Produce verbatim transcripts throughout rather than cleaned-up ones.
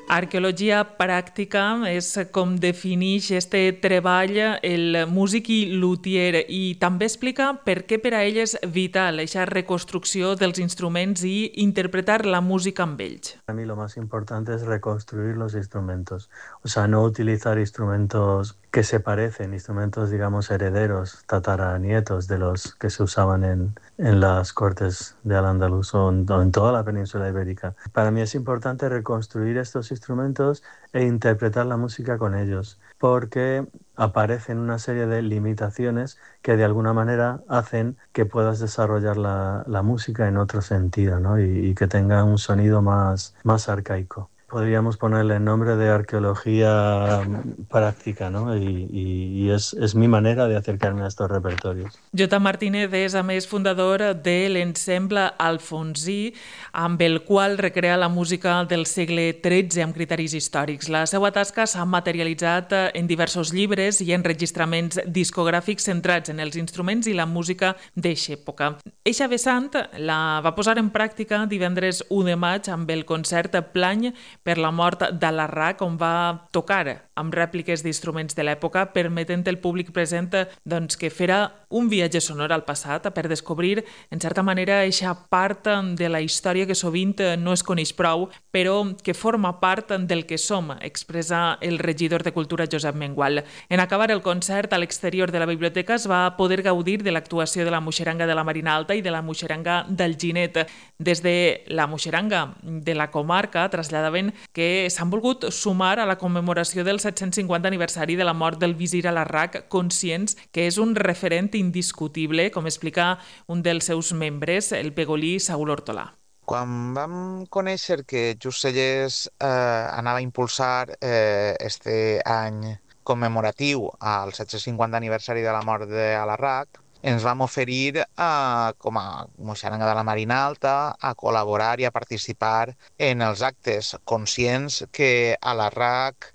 Arqueologia pràctica és com defineix este treball el músic i luthier i també explica per què per a ell és vital aquesta reconstrucció dels instruments i interpretar la música amb ells. Para mí lo más importante es reconstruir los instrumentos, o sea, no utilizar instrumentos que se parecen, instrumentos, digamos, herederos, tataranietos de los que se usaban en, en las cortes de Al-Ándalus o en, o en toda la península ibérica. Para mí es importante reconstruir estos instrumentos e interpretar la música con ellos, porque aparecen una serie de limitaciones que de alguna manera hacen que puedas desarrollar la, la música en otro sentido, ¿no? y, y que tenga un sonido más, más arcaico. Podríamos ponerle el nombre de arqueología práctica, ¿no? Y, y, y es, es mi manera de acercarme a estos repertorios. Jota Martínez és, a més, fundador de l'ensemble Alfonsí, amb el qual recrea la música del segle tretze amb criteris històrics. La seva tasca s'ha materialitzat en diversos llibres i enregistraments discogràfics centrats en els instruments i la música d'eixa època. Eixa vessant la va posar en pràctica divendres u de maig amb el concert Plany per la mort d'Al-Arrach, on va tocar amb rèpliques d'instruments de l'època, permetent al públic present doncs, que fera un viatge sonor al passat per descobrir, en certa manera, eixa part de la història que sovint no es coneix prou, però que forma part del que som, expressa el regidor de Cultura Josep Mengual. En acabar el concert, a l'exterior de la biblioteca es va poder gaudir de l'actuació de la Muixeranga de la Marina Alta i de la Muixeranga del Ginet. Des de la Muixeranga de la comarca traslladaven que s'han volgut sumar a la commemoració del set-cents cinquanta aniversari de la mort del visir Al-Arrach, conscients que és un referent indiscutible, com explica un dels seus membres, el pegolí Saúl Hortolà. Quan vam conèixer que Just Cellers eh, anava a impulsar eh, este any commemoratiu al set-cents cinquanta aniversari de la mort d'Al-Arrach, ens vam oferir eh, com a Muixeranga de la Marina Alta a col·laborar i a participar en els actes, conscients que Al-Arrach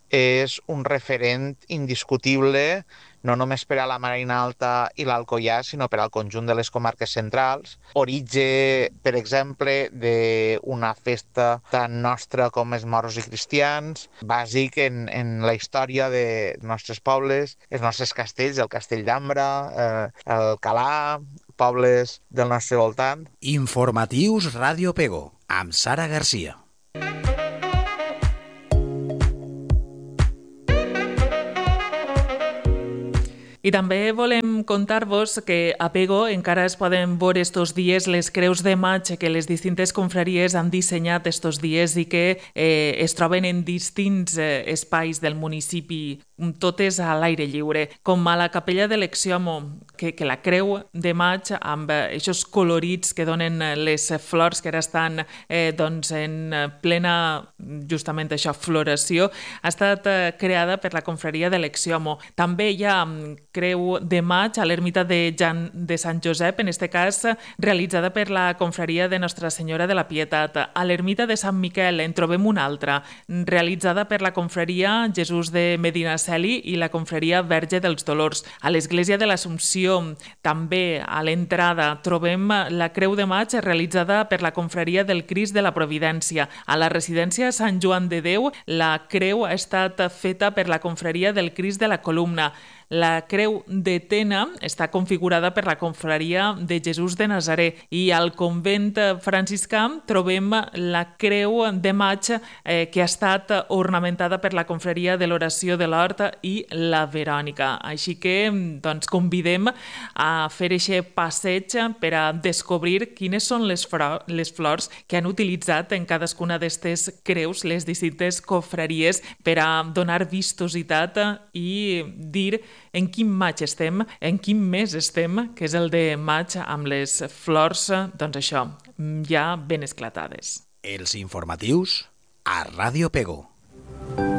és un referent indiscutible no només per a la Marina Alta i l'Alcoià, sinó per al conjunt de les comarques centrals. Origen, per exemple, d'una festa tan nostra com els moros i cristians, bàsic en, en la història de nostres pobles, els nostres castells, el castell d'Ambra, eh, el Calà, pobles del nostre voltant. Informatius Ràdio Pego, amb Sara Garcia. I també volem contar-vos que a Pego encara es poden veure estos dies les creus de maig que les distintes confraries han dissenyat estos dies i que eh, es troben en distints eh, espais del municipi, totes a l'aire lliure, com a la capella de l'Exiomo, que, que la creu de maig amb aquests colorits que donen les flors que ara estan eh, doncs en plena, justament això, floració, ha estat eh, creada per la confraria de l'Exiomo. També hi ha creu de maig a l'ermita de, Jan, de Sant Josep, en este cas realitzada per la confraria de Nostra Senyora de la Pietat. A l'ermita de Sant Miquel en trobem una altra, realitzada per la confraria Jesús de Medinaceli i la confraria Verge dels Dolors. A l'església de l'Assumpció, també a l'entrada, trobem la creu de maig realitzada per la confraria del Crist de la Providència. A la residència Sant Joan de Déu, la creu ha estat feta per la confraria del Crist de la Columna. La creu de Tena està configurada per la confraria de Jesús de Nazaré i al convent franciscà trobem la creu de maig eh, que ha estat ornamentada per la confraria de l'Oració de l'Hort i la Verònica. Així que doncs, convidem a fer aquest passeig per a descobrir quines són les, les flors que han utilitzat en cadascuna d'aquestes creus les distintes confraries per a donar vistositat i dir en quin maig estem, en quin mes estem, que és el de maig amb les flors, doncs això, ja ben esclatades. Els informatius a Ràdio Pego.